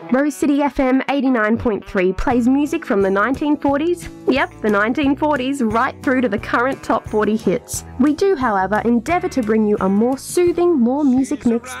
Rose City FM 89.3 plays music from the 1940s, yep, the 1940s, right through to the current top 40 hits. We do, however, endeavour to bring you a more soothing, more music mix